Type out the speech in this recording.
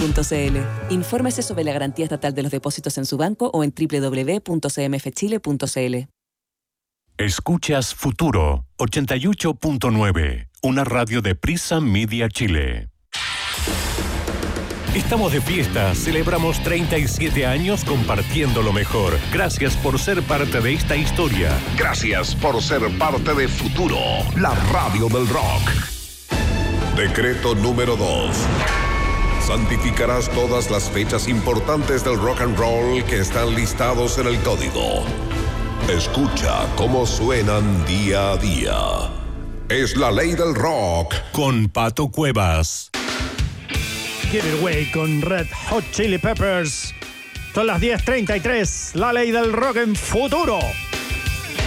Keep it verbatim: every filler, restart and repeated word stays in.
punto c l. Infórmese sobre la garantía estatal de los depósitos en su banco o en doble u doble u doble u punto c m f chile punto c l. Escuchas Futuro ochenta y ocho punto nueve, una radio de Prisa Media Chile. Estamos de fiesta, celebramos treinta y siete años compartiendo lo mejor. Gracias por ser parte de esta historia. Gracias por ser parte de Futuro, la radio del rock. Decreto número dos. Santificarás todas las fechas importantes del rock and roll que están listados en el código. Escucha cómo suenan día a día. Es la ley del rock. Con Pato Cuevas. Get It Away con Red Hot Chili Peppers. Son las diez treinta y tres. La ley del rock en Futuro.